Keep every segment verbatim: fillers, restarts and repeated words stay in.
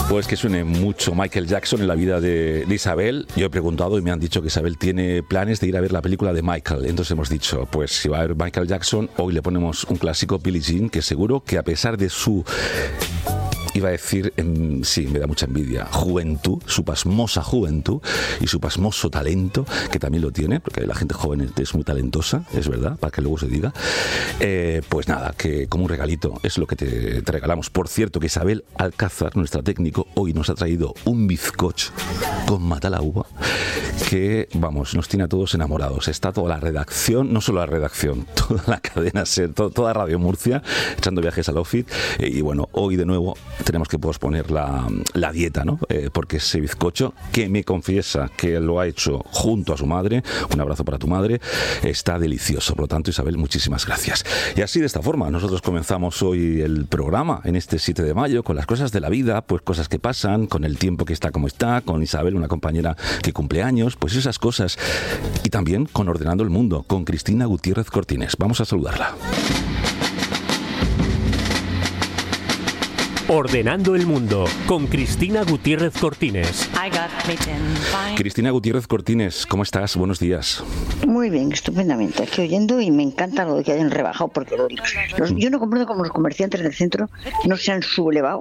Pues que suene mucho Michael Jackson en la vida de, de Isabel. Yo he preguntado y me han dicho que Isabel tiene planes de ir a ver la película de Michael. Entonces hemos dicho, pues si va a ver Michael Jackson, hoy le ponemos un clásico, Billie Jean, que seguro que a pesar de su... Iba a decir, eh, sí, me da mucha envidia, juventud, su pasmosa juventud y su pasmoso talento, que también lo tiene, porque la gente joven es muy talentosa, es verdad, para que luego se diga. Eh, pues nada, que como un regalito es lo que te, te regalamos. Por cierto, que Isabel Alcázar, nuestra técnico, hoy nos ha traído un bizcocho con Matalaúva que, vamos, nos tiene a todos enamorados. Está toda la redacción, no solo la redacción, toda la cadena SER, to, toda Radio Murcia, echando viajes al Office. Eh, y bueno, hoy de nuevo tenemos que posponer la, la dieta, ¿no? Eh, porque ese bizcocho, que me confiesa que lo ha hecho junto a su madre, un abrazo para tu madre, está delicioso. Por lo tanto, Isabel, muchísimas gracias. Y así, de esta forma, nosotros comenzamos hoy el programa, en este siete de mayo, con las cosas de la vida, pues cosas que pasan, con el tiempo que está como está, con Isabel, una compañera que cumple años, pues esas cosas. Y también con Ordenando el Mundo, con Cristina Gutiérrez Cortines. Vamos a saludarla. Ordenando el Mundo, con Cristina Gutiérrez Cortines. Cristina Gutiérrez Cortines, ¿cómo estás? Buenos días. Muy bien, estupendamente. Aquí oyendo, y me encanta lo de que hayan rebajado, porque los, los, yo no comprendo cómo los comerciantes del centro no se han sublevado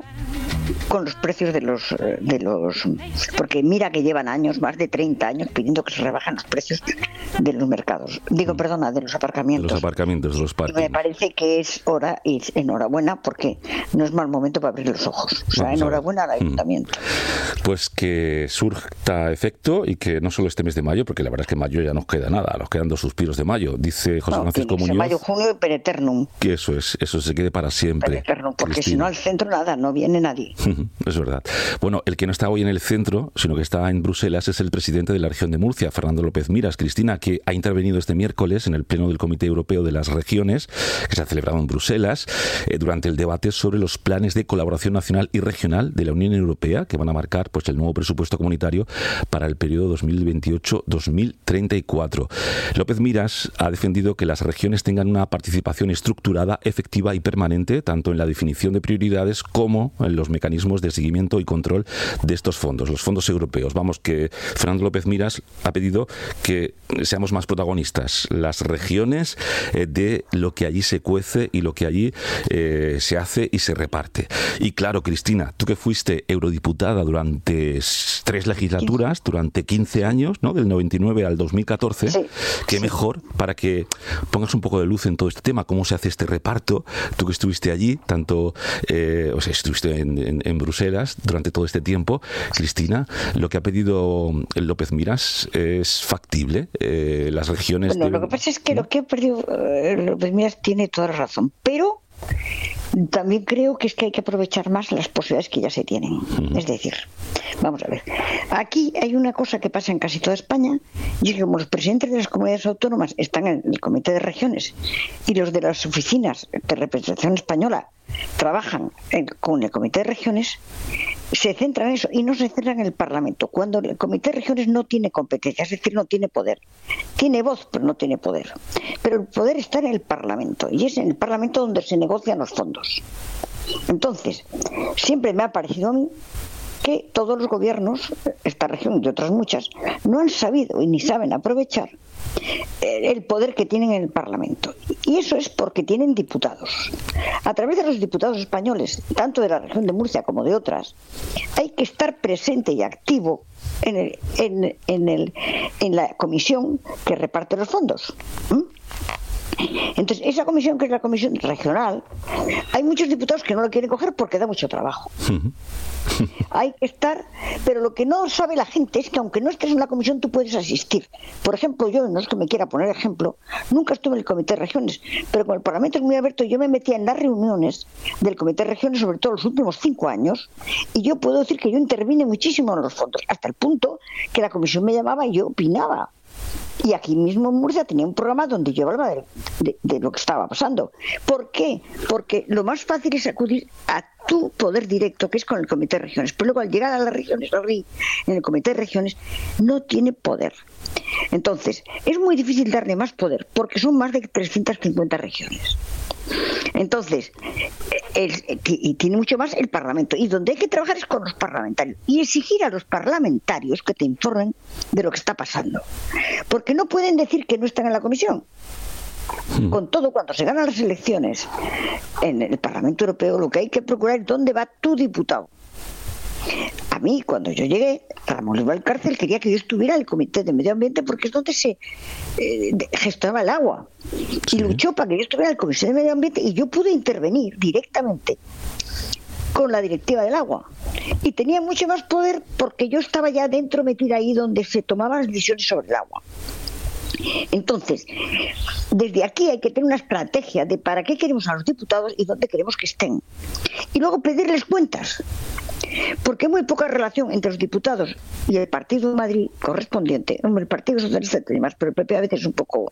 con los precios de los de los porque mira que llevan años, más de treinta años, pidiendo que se rebajen los precios de los mercados. Digo, perdona, de los aparcamientos. De los aparcamientos, de los parques. Me parece que es hora, y enhorabuena, porque no es mal momento para abrir los ojos. O sea, enhorabuena al ayuntamiento. Pues que surta efecto y que no solo este mes de mayo, porque la verdad es que en mayo ya nos queda nada, nos quedan dos suspiros de mayo. Dice José no, Francisco Muñoz. Mayo, junio y pereternum. Que eso es, eso se quede para siempre. Pereternum, porque Cristina. Si no al centro nada, no viene nadie. Es verdad. Bueno, el que no está hoy en el centro, sino que está en Bruselas, es el presidente de la región de Murcia, Fernando López Miras. Cristina, que ha intervenido este miércoles en el pleno del Comité Europeo de las Regiones, que se ha celebrado en Bruselas, eh, durante el debate sobre los planes de colaboración nacional y regional de la Unión Europea, que van a marcar pues el nuevo presupuesto comunitario para el periodo dos mil veintiocho a dos mil treinta y cuatro. López Miras ha defendido que las regiones tengan una participación estructurada, efectiva y permanente, tanto en la definición de prioridades como en los mecanismos de seguimiento y control de estos fondos, los fondos europeos. Vamos, que Fernando López Miras ha pedido que seamos más protagonistas, las regiones, eh, de lo que allí se cuece y lo que allí eh, se hace y se reparte. Y claro, Cristina, tú que fuiste eurodiputada durante tres legislaturas, durante quince años, ¿no? Del noventa y nueve al dos mil catorce, sí, qué sí. mejor para que pongas un poco de luz en todo este tema, cómo se hace este reparto. Tú que estuviste allí, tanto, eh, o sea, estuviste en, en, en Bruselas durante todo este tiempo, Cristina, lo que ha pedido López Miras es factible. Eh, las regiones. Bueno, deben... lo que pasa es que ¿no? lo que ha pedido eh, López Miras tiene toda la razón, pero también creo que es que hay que aprovechar más las posibilidades que ya se tienen. Uh-huh. Es decir, vamos a ver, aquí hay una cosa que pasa en casi toda España, y es que como los presidentes de las comunidades autónomas están en el Comité de Regiones y los de las oficinas de representación española trabajan en, con el Comité de Regiones, se centran en eso y no se centran en el Parlamento, cuando el Comité de Regiones no tiene competencia, es decir, no tiene poder. Tiene voz, pero no tiene poder. Pero el poder está en el Parlamento, y es en el Parlamento donde se negocian los fondos. Entonces, siempre me ha parecido a mí que todos los gobiernos, esta región y otras muchas, no han sabido y ni saben aprovechar el poder que tienen en el Parlamento. Y eso es porque tienen diputados. A través de los diputados españoles, tanto de la región de Murcia como de otras, hay que estar presente y activo en, el, en, en, el, en la comisión que reparte los fondos. ¿Mm? Entonces, esa comisión, que es la comisión regional, hay muchos diputados que no la quieren coger porque da mucho trabajo. Hay que estar, pero lo que no sabe la gente es que aunque no estés en la comisión, tú puedes asistir. Por ejemplo, yo, no es que me quiera poner ejemplo, nunca estuve en el Comité de Regiones, pero como el Parlamento es muy abierto, yo me metía en las reuniones del Comité de Regiones, sobre todo los últimos cinco años, y yo puedo decir que yo intervine muchísimo en los fondos, hasta el punto que la comisión me llamaba y yo opinaba. Y aquí mismo en Murcia tenía un programa donde yo hablaba de, de, de lo que estaba pasando. ¿Por qué? Porque lo más fácil es acudir a tu poder directo, que es con el Comité de Regiones. Pero luego, al llegar a las regiones, en el Comité de Regiones, no tiene poder. Entonces, es muy difícil darle más poder, porque son más de trescientas cincuenta regiones. Entonces, el, y tiene mucho más el Parlamento. Y donde hay que trabajar es con los parlamentarios. Y exigir a los parlamentarios que te informen de lo que está pasando. Porque no pueden decir que no están en la comisión. Con todo, cuando se ganan las elecciones en el Parlamento Europeo, lo que hay que procurar es dónde va tu diputado. A mí, cuando yo llegué, Ramón Luis Valcárcel quería que yo estuviera en el Comité de Medio Ambiente porque es donde se eh, gestionaba el agua. Sí. Y luchó para que yo estuviera en el Comité de Medio Ambiente y yo pude intervenir directamente con la directiva del agua. Y tenía mucho más poder porque yo estaba ya dentro, metida ahí donde se tomaban las decisiones sobre el agua. Entonces, desde aquí hay que tener una estrategia de para qué queremos a los diputados y dónde queremos que estén. Y luego pedirles cuentas. Porque hay muy poca relación entre los diputados y el Partido de Madrid correspondiente. Hombre, el Partido Socialista tiene más, pero el P P a veces es un poco...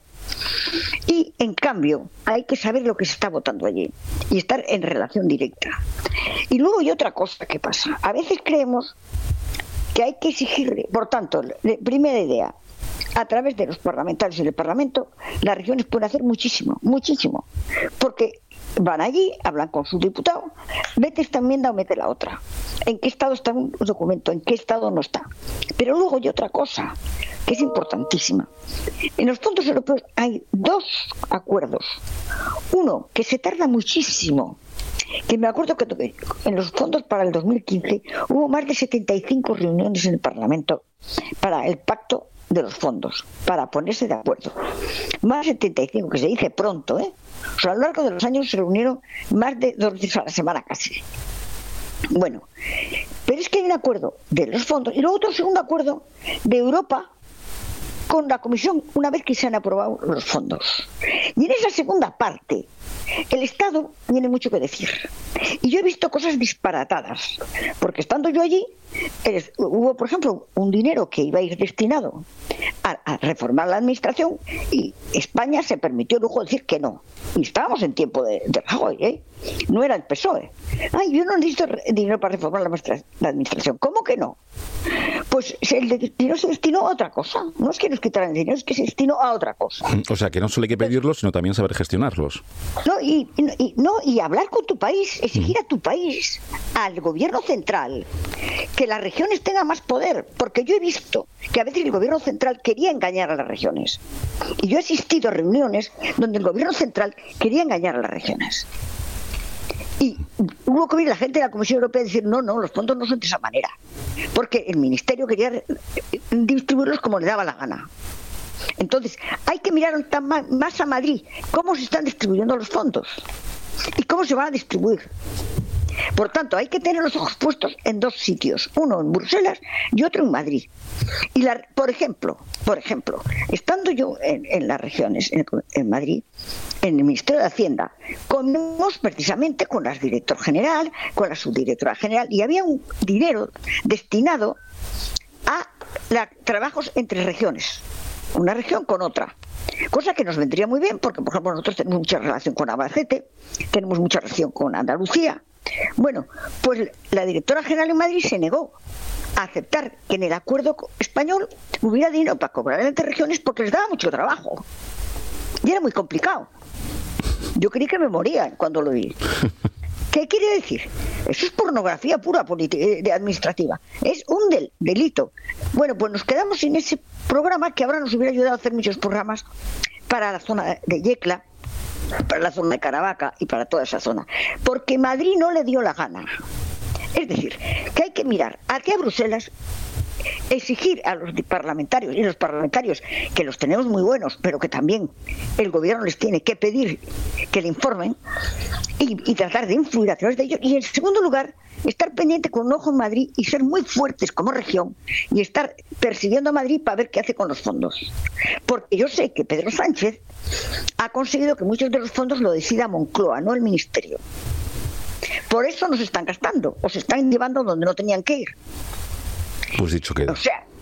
Y, en cambio, hay que saber lo que se está votando allí y estar en relación directa. Y luego hay otra cosa que pasa. A veces creemos que hay que exigirle... Por tanto, primera idea, a través de los parlamentarios y del Parlamento, las regiones pueden hacer muchísimo, muchísimo. Porque... van allí, hablan con su diputado, mete esta enmienda o mete la otra. ¿En qué estado está un documento? ¿En qué estado no está? Pero luego hay otra cosa que es importantísima. En los fondos europeos hay dos acuerdos. Uno, que se tarda muchísimo. Que me acuerdo que en los fondos para el dos mil quince hubo más de setenta y cinco reuniones en el Parlamento para el pacto de los fondos, para ponerse de acuerdo. Más de setenta y cinco, que se dice pronto, ¿eh? O sea, a lo largo de los años se reunieron más de dos veces a la semana casi. Bueno, pero es que hay un acuerdo de los fondos y luego otro segundo acuerdo de Europa con la Comisión una vez que se han aprobado los fondos. Y en esa segunda parte, el Estado tiene mucho que decir. Y yo he visto cosas disparatadas, porque estando yo allí, es, hubo, por ejemplo, un dinero que iba a ir destinado a, a reformar la administración y España se permitió el lujo de decir que no. Y estábamos en tiempo de, de Rajoy, ¿eh? No era el P S O E. Ay, yo no necesito dinero para reformar la, la administración. ¿Cómo que no? Pues el dinero se destinó a otra cosa. No es que nos quitaran el dinero, es que se destinó a otra cosa. O sea, que no solo hay que pedirlos, sino también saber gestionarlos. No, y, y, no, y hablar con tu país, exigir a tu país, al gobierno central, que las regiones tengan más poder. Porque yo he visto que a veces el gobierno central quería engañar a las regiones. Y yo he asistido a reuniones donde el gobierno central quería engañar a las regiones. Y hubo que oír la gente de la Comisión Europea decir no, no, los fondos no son de esa manera, porque el Ministerio quería distribuirlos como le daba la gana. Entonces, hay que mirar más a Madrid cómo se están distribuyendo los fondos y cómo se van a distribuir. Por tanto, hay que tener los ojos puestos en dos sitios, uno en Bruselas y otro en Madrid. Y la, por ejemplo, por ejemplo, estando yo en, en las regiones, en, en Madrid, en el Ministerio de Hacienda, comimos precisamente con la directora general, con la subdirectora general, y había un dinero destinado a la, trabajos entre regiones, una región con otra. Cosa que nos vendría muy bien porque, por ejemplo, nosotros tenemos mucha relación con Albacete, tenemos mucha relación con Andalucía. Bueno, pues la directora general en Madrid se negó a aceptar que en el acuerdo español hubiera dinero para cobrar entre regiones porque les daba mucho trabajo. Y era muy complicado. Yo creí que me moría cuando lo vi. ¿Qué quiere decir? Eso es pornografía pura administrativa. Es un del, delito. Bueno, pues nos quedamos sin ese programa que ahora nos hubiera ayudado a hacer muchos programas para la zona de Yecla, para la zona de Caravaca y para toda esa zona. Porque Madrid no le dio la gana. Es decir, que hay que mirar aquí a Bruselas, exigir a los parlamentarios, y los parlamentarios que los tenemos muy buenos, pero que también el gobierno les tiene que pedir que le informen y, y tratar de influir a través de ellos. Y en segundo lugar, estar pendiente con un ojo en Madrid y ser muy fuertes como región y estar persiguiendo a Madrid para ver qué hace con los fondos. Porque yo sé que Pedro Sánchez ha conseguido que muchos de los fondos lo decida Moncloa, no el Ministerio. Por eso nos están gastando, o se están llevando donde no tenían que ir. Pues dicho queda. O sea,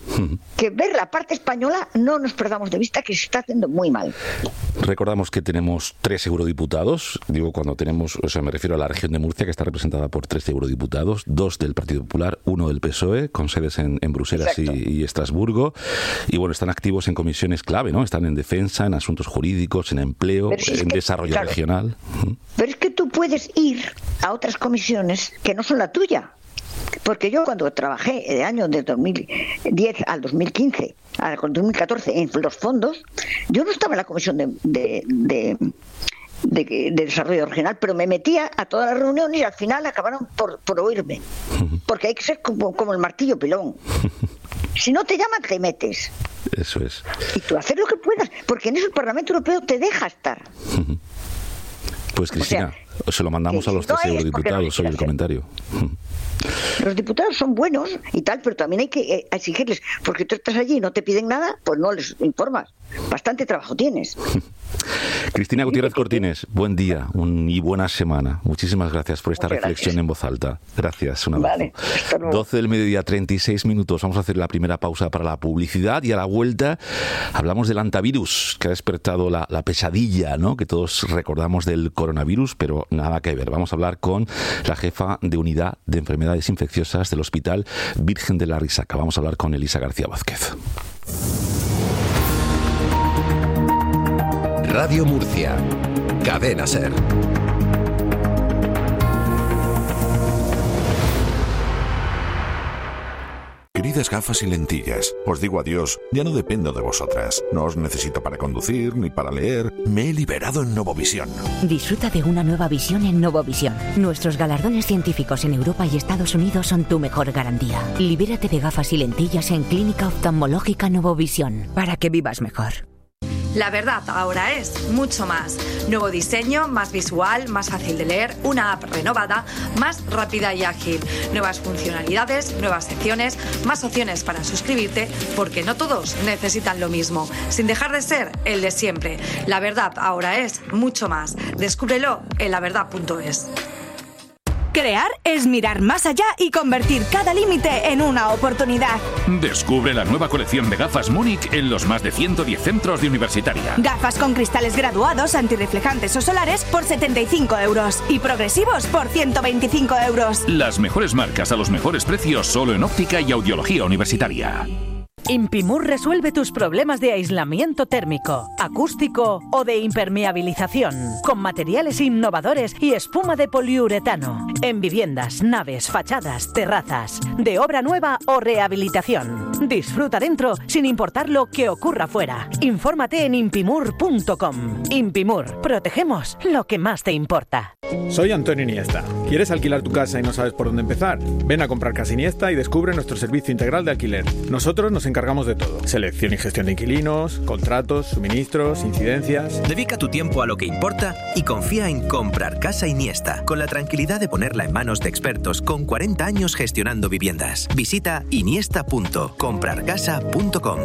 que ver la parte española no nos perdamos de vista que se está haciendo muy mal. Recordamos que tenemos tres eurodiputados, digo cuando tenemos, o sea, me refiero a la región de Murcia, que está representada por tres eurodiputados, dos del Partido Popular, uno del P S O E, con sedes en, en Bruselas y, y Estrasburgo, y bueno, están activos en comisiones clave, ¿no? Están en defensa, en asuntos jurídicos, en empleo, si en que, desarrollo claro, regional. Pero es que tú puedes ir a otras comisiones que no son la tuya. Porque yo cuando trabajé de año de dos mil diez al dos mil quince, al dos mil catorce en los fondos, yo no estaba en la comisión de, de, de, de, de desarrollo regional, pero me metía a todas las reuniones y al final acabaron por, por oírme. Porque hay que ser como, como el martillo pilón. Si no te llaman, te metes. Eso es. Y tú haces lo que puedas, porque en eso el Parlamento Europeo te deja estar. Pues Cristina, o sea, se lo mandamos a los tres no eurodiputados hoy el comentario. Los diputados son buenos y tal, pero también hay que exigirles, porque tú estás allí y no te piden nada, pues no les informas. Bastante trabajo tienes. Cristina Gutiérrez Cortines, buen día un, y buena semana. Muchísimas gracias por esta Muchas reflexión gracias. En voz alta. Gracias, un abrazo. Vale, doce del mediodía, treinta y seis minutos. Vamos a hacer la primera pausa para la publicidad y a la vuelta hablamos del antivirus, que ha despertado la, la pesadilla, ¿no?, que todos recordamos del coronavirus, pero nada que ver. Vamos a hablar con la jefa de unidad de enfermedades infecciosas del Hospital Virgen de la Risaca. Vamos a hablar con Elisa García Vázquez. Radio Murcia, Cadena SER. Queridas gafas y lentillas, os digo adiós, ya no dependo de vosotras. No os necesito para conducir ni para leer. Me he liberado en Novovisión. Disfruta de una nueva visión en Novovisión. Nuestros galardones científicos en Europa y Estados Unidos son tu mejor garantía. Libérate de gafas y lentillas en Clínica Oftalmológica Novovisión para que vivas mejor. La verdad ahora es mucho más. Nuevo diseño, más visual, más fácil de leer, una app renovada, más rápida y ágil. Nuevas funcionalidades, nuevas secciones, más opciones para suscribirte, porque no todos necesitan lo mismo, sin dejar de ser el de siempre. La verdad ahora es mucho más. Descúbrelo en la verdad punto es. Crear es mirar más allá y convertir cada límite en una oportunidad. Descubre la nueva colección de gafas Múnich en los más de ciento diez centros de Universitaria. Gafas con cristales graduados, antirreflejantes o solares por setenta y cinco euros y progresivos por ciento veinticinco euros. Las mejores marcas a los mejores precios solo en óptica y audiología universitaria. Impimur resuelve tus problemas de aislamiento térmico, acústico o de impermeabilización, con materiales innovadores y espuma de poliuretano, en viviendas, naves, fachadas, terrazas, de obra nueva o rehabilitación. Disfruta dentro sin importar lo que ocurra fuera. Infórmate en impimur punto com. Impimur, protegemos lo que más te importa. Soy Antonio Iniesta. ¿Quieres alquilar tu casa y no sabes por dónde empezar? Ven a comprar Casa Iniesta y descubre nuestro servicio integral de alquiler. Nosotros nos encargamos de todo. Selección y gestión de inquilinos, contratos, suministros, incidencias. Dedica tu tiempo a lo que importa y confía en Comprar Casa Iniesta, con la tranquilidad de ponerla en manos de expertos con cuarenta años gestionando viviendas. Visita iniesta punto comprar casa punto com.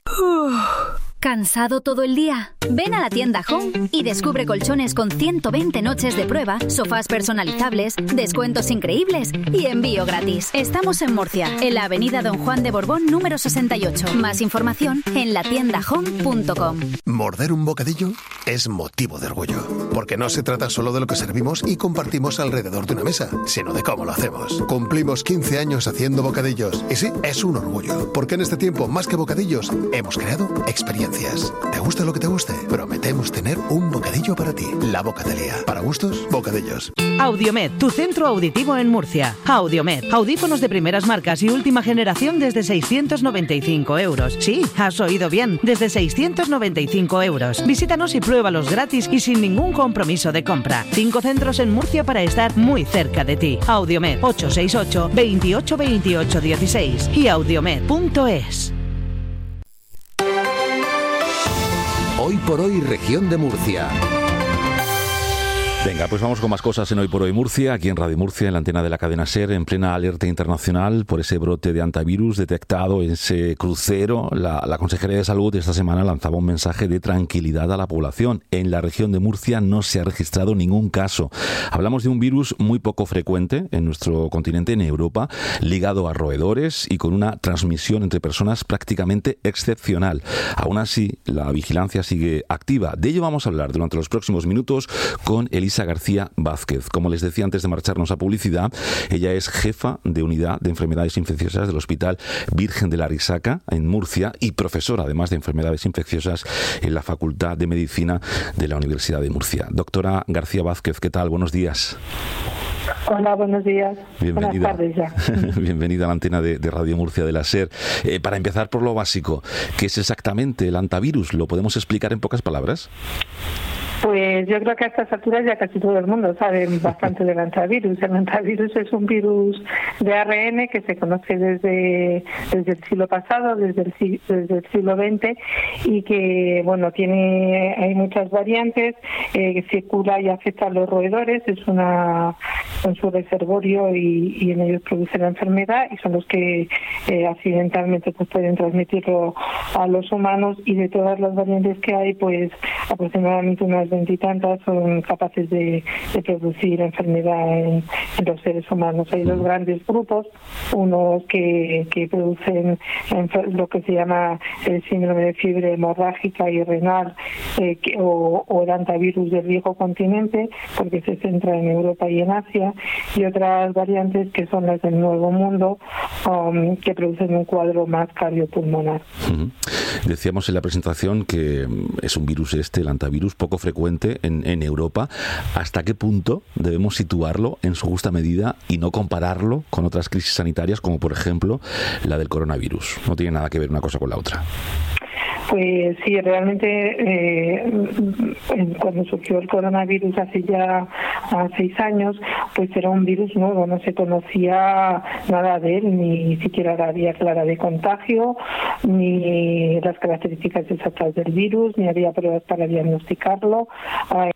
¿Cansado todo el día? Ven a la tienda Home y descubre colchones con ciento veinte noches de prueba, sofás personalizables, descuentos increíbles y envío gratis. Estamos en Murcia, en la avenida Don Juan de Borbón número sesenta y ocho. Más información en la tienda home punto com. Morder un bocadillo es motivo de orgullo, porque no se trata solo de lo que servimos y compartimos alrededor de una mesa, sino de cómo lo hacemos. Cumplimos quince años haciendo bocadillos y sí, es un orgullo, porque en este tiempo, más que bocadillos, hemos creado experiencias. ¿Te gusta lo que te guste? Prometemos tener un bocadillo para ti. La Bocatelía. Para gustos, bocadillos. Audiomed, tu centro auditivo en Murcia. Audiomed, audífonos de primeras marcas y última generación desde seiscientos noventa y cinco euros. Sí, has oído bien, desde seiscientos noventa y cinco euros. Visítanos y pruébalos gratis y sin ningún compromiso de compra. Cinco centros en Murcia para estar muy cerca de ti. Audiomed, ocho seis ocho, veintiocho veintiocho dieciséis y audiomed punto es. Hoy por hoy, región de Murcia. Venga, pues vamos con más cosas en Hoy por Hoy Murcia, aquí en Radio Murcia, en la antena de la cadena SER, en plena alerta internacional por ese brote de antivirus detectado en ese crucero. La, la Consejería de Salud esta semana lanzaba un mensaje de tranquilidad a la población. En la región de Murcia no se ha registrado ningún caso. Hablamos de un virus muy poco frecuente en nuestro continente, en Europa, ligado a roedores y con una transmisión entre personas prácticamente excepcional. Aún así, la vigilancia sigue activa. De ello vamos a hablar durante los próximos minutos con Elisa García Vázquez. Como les decía antes de marcharnos a publicidad, ella es jefa de unidad de enfermedades infecciosas del Hospital Virgen de la Risaca en Murcia y profesora además de enfermedades infecciosas en la Facultad de Medicina de la Universidad de Murcia. Doctora García Vázquez, ¿qué tal? Buenos días. Hola, buenos días. Bienvenida. Buenas tardes ya. Bienvenida a la antena de, de Radio Murcia de la SER. Eh, para empezar por lo básico, ¿qué es exactamente el antivirus? ¿Lo podemos explicar en pocas palabras? Pues yo creo que a estas alturas ya casi todo el mundo sabe bastante del antivirus. El antivirus es un virus de A R N que se conoce desde desde el siglo pasado, desde el, desde el siglo veinte, y que, bueno, tiene hay muchas variantes, eh, que circula y afecta a los roedores. Es una en su reservorio y, y en ellos produce la enfermedad y son los que eh, accidentalmente pues pueden transmitirlo a los humanos, y de todas las variantes que hay, pues aproximadamente unas veintitantas son capaces de, de producir enfermedad en, en los seres humanos. Hay dos grandes grupos, unos que, que producen lo que se llama el síndrome de fiebre hemorrágica y renal, eh, que, o, o el antivirus del viejo continente, porque se centra en Europa y en Asia, y otras variantes que son las del Nuevo Mundo, um, que producen un cuadro más cardiopulmonar. Uh-huh. Decíamos en la presentación que es un virus este, el antivirus, poco frecuente en, en Europa. ¿Hasta qué punto debemos situarlo en su justa medida y no compararlo con otras crisis sanitarias, como por ejemplo la del coronavirus? No tiene nada que ver una cosa con la otra. Pues sí, realmente eh, cuando surgió el coronavirus hace ya seis años, pues era un virus nuevo, no se conocía nada de él, ni siquiera la vía clara de contagio, ni las características exactas del virus, ni había pruebas para diagnosticarlo. Ay,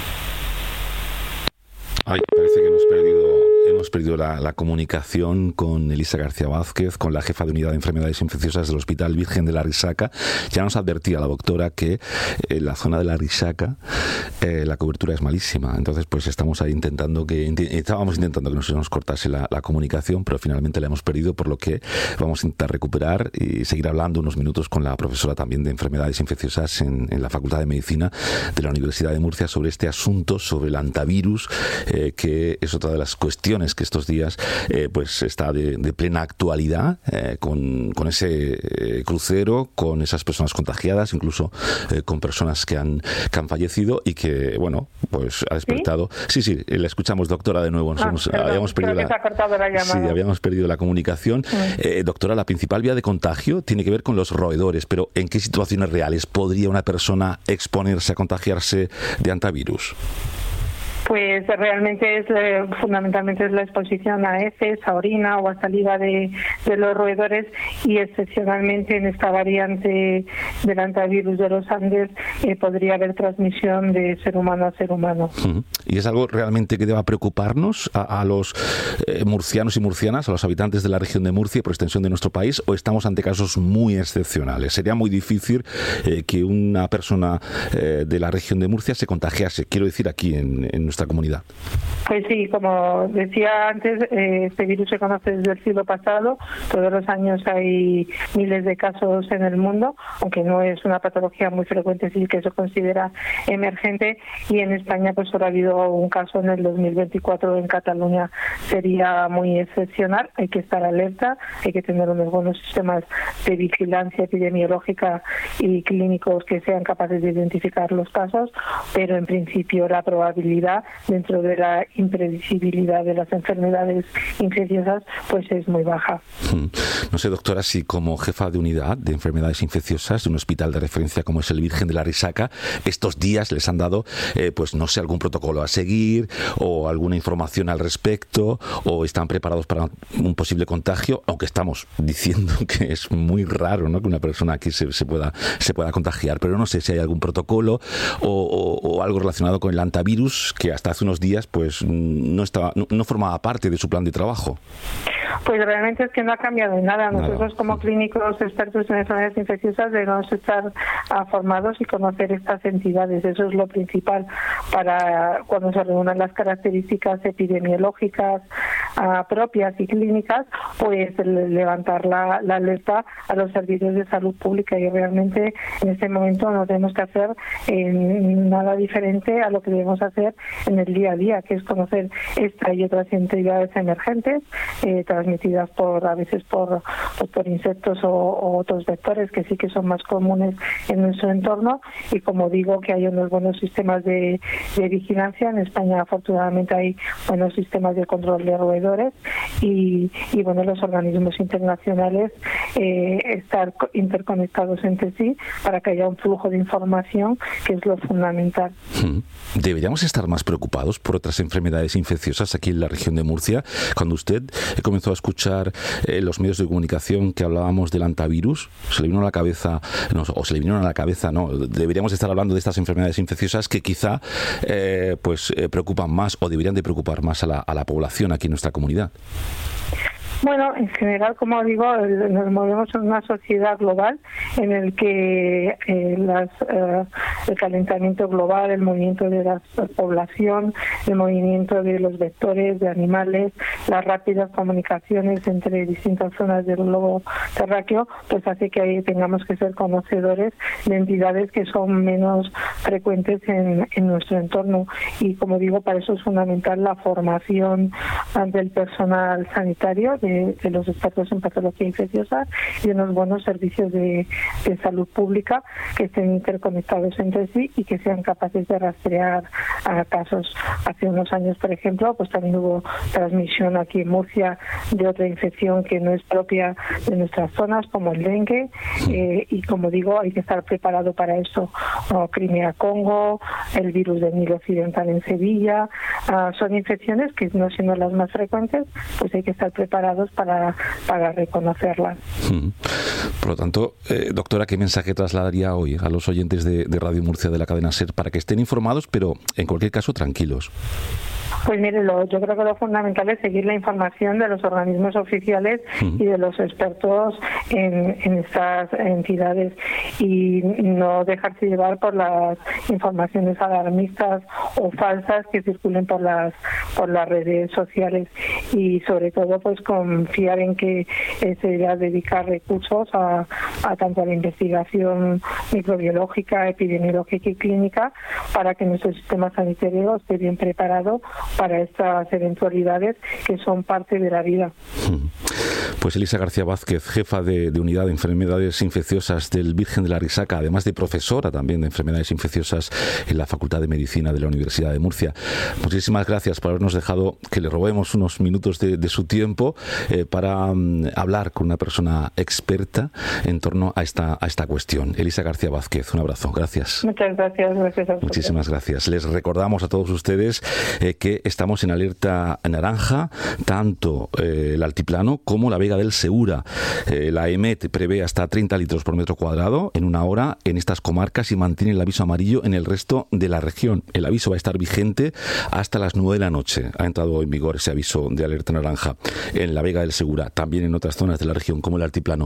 Ay, parece que hemos perdido, hemos perdido la, la comunicación con Elisa García Vázquez, con la jefa de unidad de enfermedades infecciosas del Hospital Virgen de la Risaca. Ya nos advertía la doctora que en la zona de la Risaca eh, la cobertura es malísima. Entonces, pues estamos ahí intentando que estábamos intentando que no se nos cortase la, la comunicación, pero finalmente la hemos perdido, por lo que vamos a intentar recuperar y seguir hablando unos minutos con la profesora también de enfermedades infecciosas en, en la Facultad de Medicina de la Universidad de Murcia sobre este asunto, sobre el antivirus, eh, que es otra de las cuestiones que estos días eh, pues está de, de plena actualidad, eh, con, con ese eh, crucero, con esas personas contagiadas, incluso eh, con personas que han, que han fallecido y que, bueno, pues ha despertado. Sí, sí, sí, la escuchamos, doctora, de nuevo. Nos ah, hemos, perdón, habíamos perdido la, se ha cortado la llamada. Sí, habíamos perdido la comunicación. Mm. Eh, doctora, la principal vía de contagio tiene que ver con los roedores, pero ¿en qué situaciones reales podría una persona exponerse a contagiarse de antivirus? Pues realmente es eh, fundamentalmente es la exposición a heces, a orina o a saliva de, de los roedores, y excepcionalmente en esta variante del antivirus de los Andes eh, podría haber transmisión de ser humano a ser humano. Uh-huh. ¿Y es algo realmente que deba preocuparnos a, a los eh, murcianos y murcianas, a los habitantes de la región de Murcia y por extensión de nuestro país, o estamos ante casos muy excepcionales? Sería muy difícil eh, que una persona eh, de la región de Murcia se contagiase, quiero decir, aquí en, en nuestra comunidad. Pues sí, como decía antes, eh, este virus se conoce desde el siglo pasado. Todos los años hay miles de casos en el mundo, aunque no es una patología muy frecuente, sí que se considera emergente, y en España pues solo ha habido un caso en el dos mil veinticuatro en Cataluña. Sería muy excepcional, hay que estar alerta, hay que tener unos buenos sistemas de vigilancia epidemiológica y clínicos que sean capaces de identificar los casos, pero en principio la probabilidad, dentro de la imprevisibilidad de las enfermedades infecciosas, pues es muy baja. No sé, doctora, si como jefa de unidad de enfermedades infecciosas de un hospital de referencia como es el Virgen de la Risaca, estos días les han dado, eh, pues no sé, algún protocolo a seguir o alguna información al respecto, o están preparados para un posible contagio, aunque estamos diciendo que es muy raro, ¿no?, que una persona aquí se, se pueda se pueda contagiar, pero no sé si hay algún protocolo o, o, o algo relacionado con el antivirus que que hasta hace unos días pues no estaba, no, no formaba parte de su plan de trabajo. Pues realmente es que no ha cambiado nada. Nosotros nada. como clínicos expertos en enfermedades infecciosas debemos estar uh, formados y conocer estas entidades. Eso es lo principal para cuando se reúnan las características epidemiológicas uh, propias y clínicas, pues levantar la, la alerta a los servicios de salud pública, y realmente en este momento no tenemos que hacer eh, nada diferente a lo que debemos hacer en el día a día, que es conocer esta y otras entidades emergentes eh, transmitidas por a veces por pues por insectos o, o otros vectores que sí que son más comunes en nuestro entorno, y como digo, que hay unos buenos sistemas de, de vigilancia. En España afortunadamente hay buenos sistemas de control de roedores y, y bueno, los organismos internacionales eh, estar interconectados entre sí para que haya un flujo de información, que es lo fundamental. ¿Deberíamos estar más preocupados por otras enfermedades infecciosas aquí en la región de Murcia? Cuando usted comenzó a escuchar eh, los medios de comunicación que hablábamos del antivirus, se le vino a la cabeza, no, o se le vinieron a la cabeza, no, deberíamos estar hablando de estas enfermedades infecciosas que quizá eh, pues eh, preocupan más, o deberían de preocupar más a la, a la población aquí en nuestra comunidad. Bueno, en general, como digo, nos movemos en una sociedad global en el que eh, las, eh, el calentamiento global, el movimiento de la población, el movimiento de los vectores, de animales, las rápidas comunicaciones entre distintas zonas del globo terráqueo, pues hace que ahí tengamos que ser conocedores de entidades que son menos frecuentes en, en nuestro entorno. Y como digo, para eso es fundamental la formación del personal sanitario, de de los expertos en patología infecciosa, y unos buenos servicios de, de salud pública que estén interconectados entre sí y que sean capaces de rastrear a casos. Hace unos años, por ejemplo, pues también hubo transmisión aquí en Murcia de otra infección que no es propia de nuestras zonas, como el dengue, eh, y como digo, hay que estar preparado para eso. O Crimea-Congo, el virus del Nilo Occidental en Sevilla, uh, son infecciones que, no siendo las más frecuentes, pues hay que estar preparados para, para reconocerlas. Por lo tanto, eh, doctora, ¿qué mensaje trasladaría hoy a los oyentes de, de Radio Murcia, de la cadena SER, para que estén informados, pero en cualquier caso tranquilos? Pues mire, lo, yo creo que lo fundamental es seguir la información de los organismos oficiales uh-huh. y de los expertos en, en estas entidades, y no dejarse llevar por las informaciones alarmistas o falsas que circulen por las por las redes sociales, y sobre todo pues confiar en que eh, se debe dedicar recursos a, a tanto a la investigación microbiológica, epidemiológica y clínica, para que nuestro sistema sanitario esté bien preparado para estas eventualidades que son parte de la vida. Pues Elisa García Vázquez, jefa de, de Unidad de Enfermedades Infecciosas del Virgen de la Risaca, además de profesora también de Enfermedades Infecciosas en la Facultad de Medicina de la Universidad de Murcia. Muchísimas gracias por habernos dejado que le robemos unos minutos de, de su tiempo eh, para um, hablar con una persona experta en torno a esta, a esta cuestión. Elisa García Vázquez, un abrazo. Gracias. Muchas gracias. gracias a Muchísimas gracias. Les recordamos a todos ustedes eh, que estamos en alerta naranja, tanto eh, el altiplano como la Vega del Segura. Eh, la E M E T prevé hasta treinta litros por metro cuadrado en una hora en estas comarcas y mantiene el aviso amarillo en el resto de la región. El aviso va a estar vigente hasta las nueve de la noche. Ha entrado en vigor ese aviso de alerta naranja en la Vega del Segura, también en otras zonas de la región como el altiplano.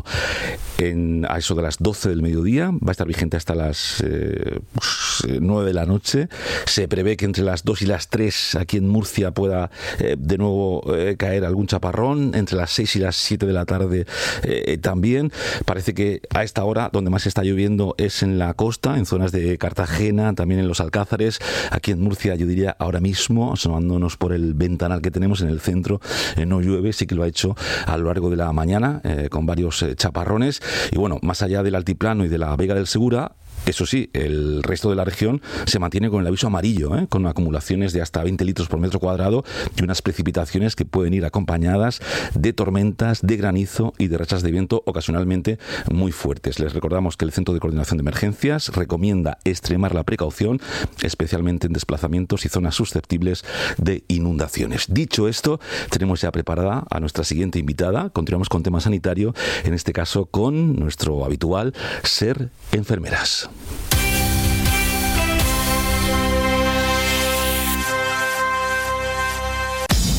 En, a eso de las doce del mediodía va a estar vigente hasta las eh, nueve de la noche. Se prevé que entre las dos y las tres aquí en Murcia pueda eh, de nuevo eh, caer algún chaparrón. Entre las seis y las siete de la tarde eh, también. Parece que a esta hora donde más está lloviendo es en la costa, en zonas de Cartagena, también en los Alcázares. Aquí en Murcia, yo diría ahora mismo, asomándonos por el ventanal que tenemos en el centro, eh, no llueve, sí que lo ha hecho a lo largo de la mañana, eh, con varios eh, chaparrones. Y bueno, más allá del altiplano y de la Vega del Segura, eso sí, el resto de la región se mantiene con el aviso amarillo, ¿eh? con acumulaciones de hasta veinte litros por metro cuadrado y unas precipitaciones que pueden ir acompañadas de tormentas, de granizo y de rachas de viento ocasionalmente muy fuertes. Les recordamos que el Centro de Coordinación de Emergencias recomienda extremar la precaución, especialmente en desplazamientos y zonas susceptibles de inundaciones. Dicho esto, tenemos ya preparada a nuestra siguiente invitada. Continuamos con tema sanitario, en este caso con nuestro habitual Ser Enfermeras.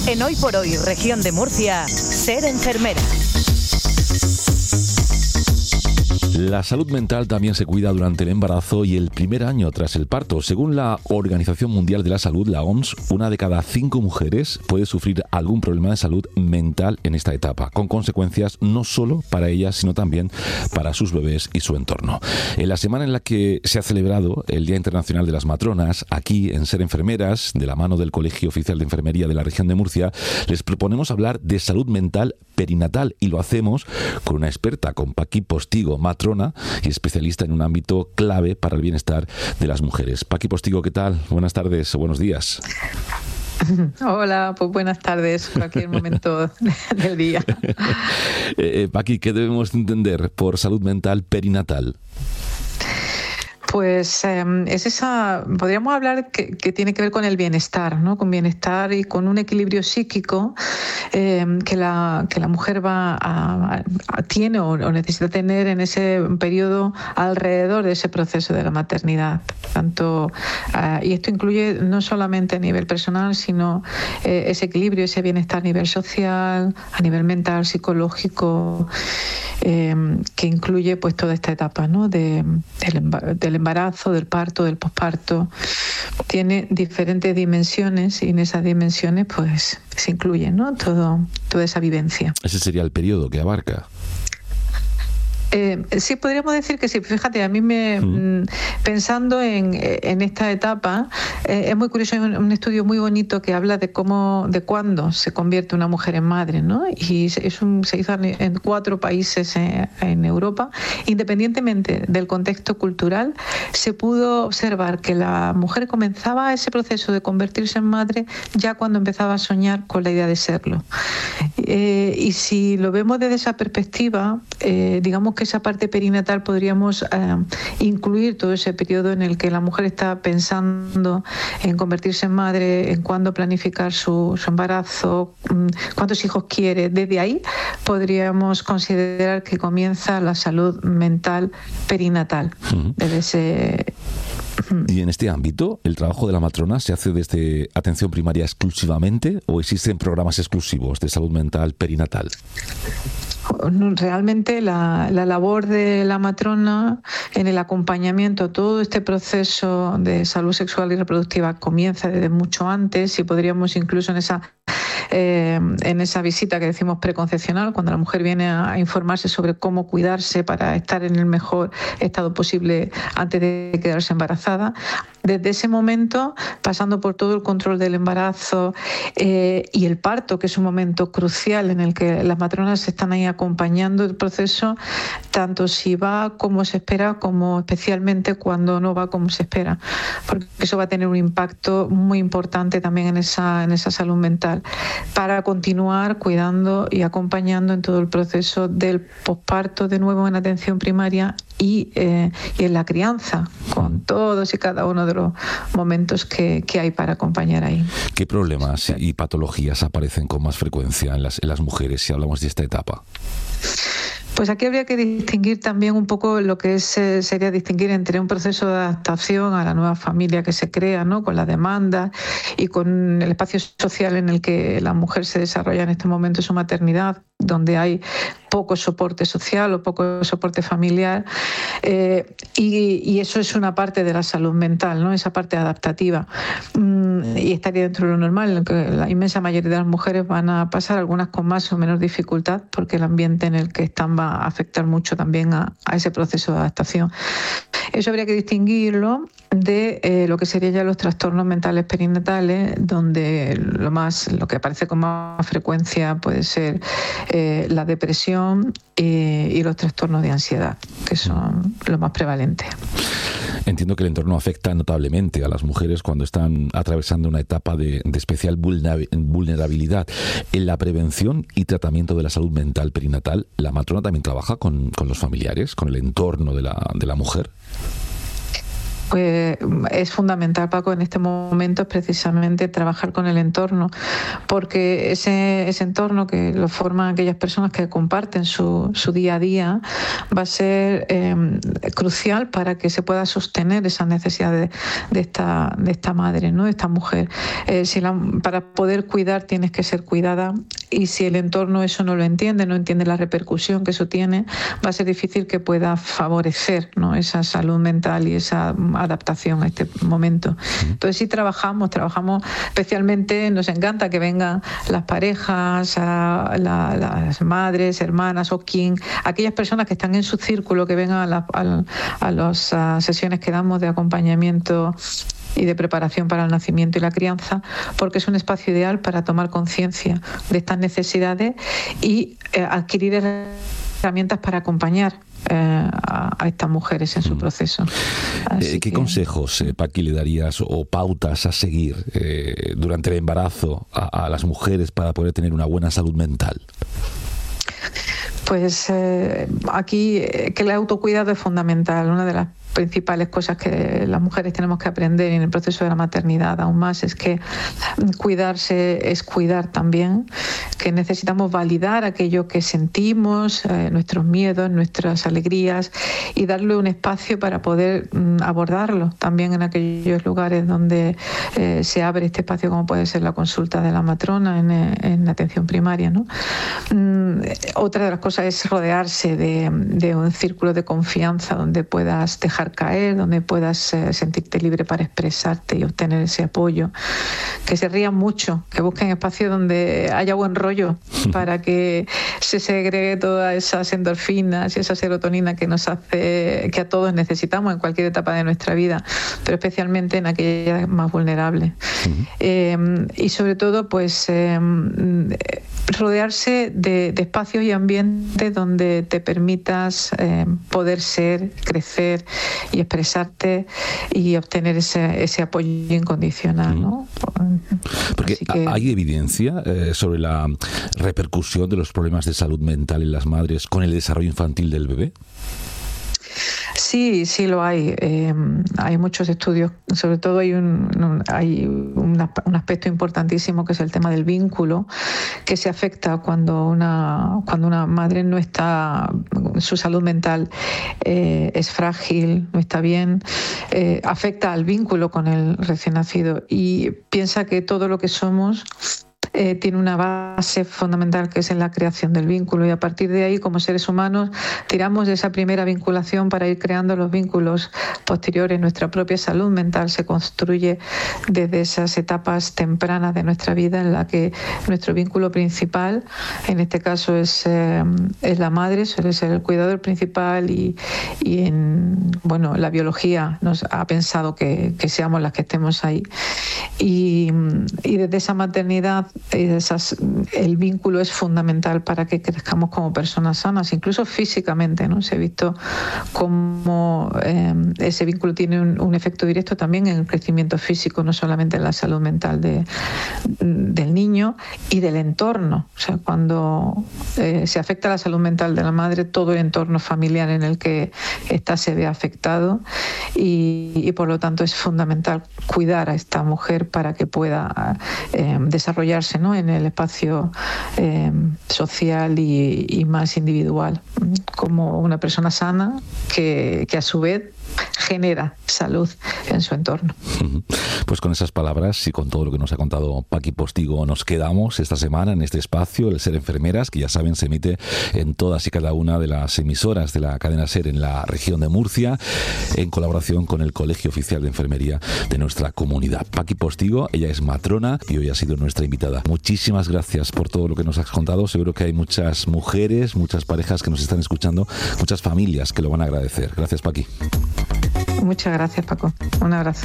En Hoy por Hoy, región de Murcia, ser enfermera. La salud mental también se cuida durante el embarazo y el primer año tras el parto. Según la Organización Mundial de la Salud, la O M S, una de cada cinco mujeres puede sufrir algún problema de salud mental en esta etapa, con consecuencias no solo para ellas, sino también para sus bebés y su entorno. En la semana en la que se ha celebrado el Día Internacional de las Matronas, aquí en Ser Enfermeras, de la mano del Colegio Oficial de Enfermería de la región de Murcia, les proponemos hablar de salud mental perinatal y lo hacemos con una experta, con Paqui Postigo, matrona y especialista en un ámbito clave para el bienestar de las mujeres. Paqui Postigo, ¿qué tal? Buenas tardes o buenos días. Hola, pues buenas tardes, cualquier momento del día. eh, Paqui, ¿qué debemos entender por salud mental perinatal? Pues eh, es esa, podríamos hablar que, que tiene que ver con el bienestar, ¿no? Con bienestar y con un equilibrio psíquico eh, que, la, que la mujer va a, a, tiene o, o necesita tener en ese periodo alrededor de ese proceso de la maternidad. Tanto, eh, y esto incluye no solamente a nivel personal, sino eh, ese equilibrio, ese bienestar a nivel social, a nivel mental, psicológico, eh, que incluye pues toda esta etapa, ¿no? de, del, del embarazo, del parto, del posparto. Tiene diferentes dimensiones y en esas dimensiones pues se incluye, ¿no? Todo, toda esa vivencia. Ese sería el periodo que abarca. Eh, sí, podríamos decir que sí. Fíjate, a mí me mm. pensando en, en esta etapa, eh, es muy curioso, hay un, un estudio muy bonito que habla de cómo, de cuándo se convierte una mujer en madre, ¿no? Y es un, se hizo en cuatro países en, en Europa. Independientemente del contexto cultural, se pudo observar que la mujer comenzaba ese proceso de convertirse en madre ya cuando empezaba a soñar con la idea de serlo. Eh, y si lo vemos desde esa perspectiva, eh, digamos que esa parte perinatal podríamos eh, incluir todo ese periodo en el que la mujer está pensando en convertirse en madre, en cuándo planificar su, su embarazo, cuántos hijos quiere. Desde ahí podríamos considerar que comienza la salud mental perinatal. Uh-huh. Desde ese... ¿Y en este ámbito el trabajo de la matrona se hace desde atención primaria exclusivamente o existen programas exclusivos de salud mental perinatal? Realmente la, la labor de la matrona en el acompañamiento a todo este proceso de salud sexual y reproductiva comienza desde mucho antes y podríamos incluso en esa Eh, en esa visita que decimos preconcepcional, cuando la mujer viene a, a informarse sobre cómo cuidarse para estar en el mejor estado posible antes de quedarse embarazada. Desde ese momento, pasando por todo el control del embarazo eh, y el parto, que es un momento crucial en el que las matronas están ahí acompañando el proceso, tanto si va como se espera, como especialmente cuando no va como se espera, porque eso va a tener un impacto muy importante también en esa, en esa salud mental, para continuar cuidando y acompañando en todo el proceso del posparto, de nuevo en atención primaria y, eh, y en la crianza, con todos y cada uno de los momentos que, que hay para acompañar ahí. ¿Qué problemas y patologías aparecen con más frecuencia en las, en las mujeres si hablamos de esta etapa? Pues aquí habría que distinguir también un poco lo que es, eh, sería distinguir entre un proceso de adaptación a la nueva familia que se crea, ¿no? Con la demanda y con el espacio social en el que la mujer se desarrolla en este momento su maternidad, donde hay poco soporte social o poco soporte familiar, eh, y, y eso es una parte de la salud mental, ¿no? Esa parte adaptativa, mm, y estaría dentro de lo normal, en que la inmensa mayoría de las mujeres van a pasar, algunas con más o menos dificultad, porque el ambiente en el que están va a afectar mucho también a, a ese proceso de adaptación. Eso habría que distinguirlo de eh, lo que serían ya los trastornos mentales perinatales, donde lo más lo que aparece con más frecuencia puede ser eh, la depresión eh, y los trastornos de ansiedad, que son los más prevalentes. Entiendo que el entorno afecta notablemente a las mujeres cuando están atravesando una etapa de, de especial vulnerabilidad. En la prevención y tratamiento de la salud mental perinatal, ¿la matrona también trabaja con, con los familiares, con el entorno de la, de la mujer? pues es fundamental, Paco, en este momento es precisamente trabajar con el entorno, porque ese, ese entorno que lo forman aquellas personas que comparten su, su día a día va a ser eh, crucial para que se pueda sostener esas necesidades de, de, esta, de esta madre, ¿no? De esta mujer. Eh, si la, para poder cuidar tienes que ser cuidada, y si el entorno eso no lo entiende, no entiende la repercusión que eso tiene, va a ser difícil que pueda favorecer, ¿no?, esa salud mental y esa adaptación a este momento. Entonces sí trabajamos, trabajamos especialmente, nos encanta que vengan las parejas, a la, las madres, hermanas o quien, aquellas personas que están en su círculo, que vengan a, la, a, a las a sesiones que damos de acompañamiento y de preparación para el nacimiento y la crianza, porque es un espacio ideal para tomar conciencia de estas necesidades y eh, adquirir herramientas para acompañar eh, a, a estas mujeres en su mm. proceso. Eh, ¿Qué que... consejos, eh, Paqui, le darías o pautas a seguir eh, durante el embarazo a, a las mujeres para poder tener una buena salud mental? Pues eh, aquí eh, que el autocuidado es fundamental. Una de las principales cosas que las mujeres tenemos que aprender en el proceso de la maternidad aún más es que cuidarse es cuidar también, que necesitamos validar aquello que sentimos, eh, nuestros miedos, nuestras alegrías, y darle un espacio para poder mm, abordarlo también en aquellos lugares donde eh, se abre este espacio, como puede ser la consulta de la matrona en, en la atención primaria, ¿no? Mm, otra de las cosas es rodearse de, de un círculo de confianza donde puedas dejar caer, donde puedas eh, sentirte libre para expresarte y obtener ese apoyo, que se rían mucho, que busquen espacios donde haya buen rollo para que se segregue todas esas endorfinas y esa serotonina que nos hace, que a todos necesitamos en cualquier etapa de nuestra vida, pero especialmente en aquellas más vulnerables. Uh-huh. Eh, y sobre todo, pues eh, rodearse de, de espacios y ambientes donde te permitas eh, poder ser, crecer y expresarte y obtener ese, ese apoyo incondicional, ¿no? Porque que... ¿hay evidencia eh, sobre la repercusión de los problemas de salud mental en las madres con el desarrollo infantil del bebé? Sí, sí lo hay. Eh, hay muchos estudios. Sobre todo hay un, hay un, un aspecto importantísimo que es el tema del vínculo, que se afecta cuando una, cuando una madre no está, su salud mental eh, es frágil, no está bien, eh, afecta al vínculo con el recién nacido y piensa que todo lo que somos Eh, tiene una base fundamental que es en la creación del vínculo, y a partir de ahí, como seres humanos, tiramos de esa primera vinculación para ir creando los vínculos posteriores. Nuestra propia salud mental se construye desde esas etapas tempranas de nuestra vida en la que nuestro vínculo principal, en este caso es, eh, es la madre, suele ser el cuidador principal, y, y en bueno la biología nos ha pensado que, que seamos las que estemos ahí, y, y desde esa maternidad Esas, el vínculo es fundamental para que crezcamos como personas sanas, incluso físicamente, ¿no? Se ha visto cómo eh, ese vínculo tiene un, un efecto directo también en el crecimiento físico, no solamente en la salud mental de, del niño y del entorno. O sea, cuando eh, se afecta la salud mental de la madre, todo el entorno familiar en el que está se ve afectado, y, y por lo tanto es fundamental cuidar a esta mujer para que pueda eh, desarrollarse, ¿no?, en el espacio eh, social y, y más individual, como una persona sana que, que a su vez genera salud en su entorno. Pues con esas palabras y con todo lo que nos ha contado Paqui Postigo nos quedamos esta semana en este espacio, el Ser Enfermeras, que ya saben se emite en todas y cada una de las emisoras de la cadena SER en la región de Murcia, en colaboración con el Colegio Oficial de Enfermería de nuestra comunidad. Paqui Postigo, ella es matrona y hoy ha sido nuestra invitada. Muchísimas gracias por todo lo que nos has contado. Seguro que hay muchas mujeres, muchas parejas que nos están escuchando, muchas familias que lo van a agradecer. Gracias, Paqui. Muchas gracias, Paco. Un abrazo.